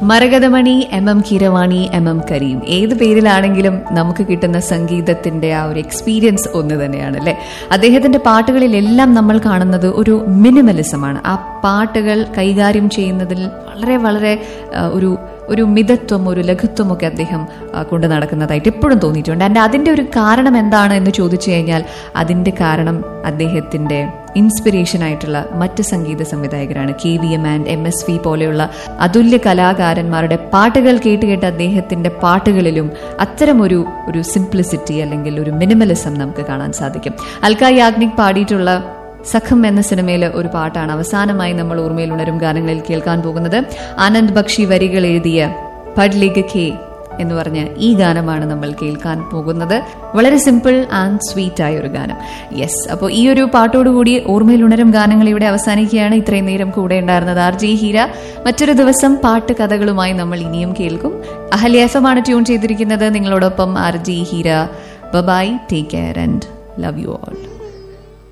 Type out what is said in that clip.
മരകതമണി, MM Keeravani, MM Kareem, ഏത് പേരിലാണെങ്കിലും നമുക്ക് കിട്ടുന്ന സംഗീതത്തിന്റെ ആ ഒരു എക്സ്പീരിയൻസ് ഒന്ന് തന്നെയാണ് അല്ലെ. അദ്ദേഹത്തിന്റെ പാട്ടുകളിലെല്ലാം നമ്മൾ കാണുന്നത് ഒരു മിനിമലിസമാണ്. ആ പാട്ടുകൾ കൈകാര്യം ചെയ്യുന്നതിൽ വളരെ വളരെ ഒരു മിതത്വം, ഒരു ലഘുത്വമൊക്കെ അദ്ദേഹം കൊണ്ട് നടക്കുന്നതായിട്ട് എപ്പോഴും തോന്നിയിട്ടുണ്ട്. ആൻഡ് അതിന്റെ ഒരു കാരണം എന്താണ് എന്ന് ചോദിച്ചു കഴിഞ്ഞാൽ അതിന്റെ കാരണം അദ്ദേഹത്തിന്റെ ഇൻസ്പിറേഷൻ ആയിട്ടുള്ള മറ്റ് സംഗീത സംവിധായകരാണ്. KVM ആൻഡ് MSV പോലെയുള്ള അതുല്യ കലാകാരന്മാരുടെ പാട്ടുകൾ കേട്ട് അദ്ദേഹത്തിന്റെ പാട്ടുകളിലും അത്തരം ഒരു സിംപ്ലിസിറ്റി അല്ലെങ്കിൽ ഒരു മിനിമലിസം നമുക്ക് കാണാൻ സാധിക്കും. അൽക്ക യാഗ്നിക് പാടിയിട്ടുള്ള സഖം എന്ന സിനിമയിലെ ഒരു പാട്ടാണ് അവസാനമായി നമ്മൾ ഓർമ്മയിൽ ഉണരും ഗാനങ്ങളിൽ കേൾക്കാൻ പോകുന്നത്. ആനന്ദ് ബക്ഷി വരികൾ എഴുതിയ പഡ് ലിഗ് ഖേ എന്ന് പറഞ്ഞ ഈ ഗാനമാണ് നമ്മൾ കേൾക്കാൻ പോകുന്നത്. വളരെ സിമ്പിൾ ആൻഡ് സ്വീറ്റ് ആയ ഒരു ഗാനം. യെസ്, അപ്പോൾ ഈ ഒരു പാട്ടോടുകൂടി ഓർമ്മയിൽ ഉണരും ഗാനങ്ങൾ ഇവിടെ അവസാനിക്കുകയാണ്. ഇത്രയും നേരം കൂടെ ഉണ്ടായിരുന്നത് RJ ഹീര. മറ്റൊരു ദിവസം പാട്ട് കഥകളുമായി നമ്മൾ ഇനിയും കേൾക്കും. അഹല്യ FM ആണ് ട്യൂൺ ചെയ്തിരിക്കുന്നത്. നിങ്ങളോടൊപ്പം RJ Heera. By, take care and love you all.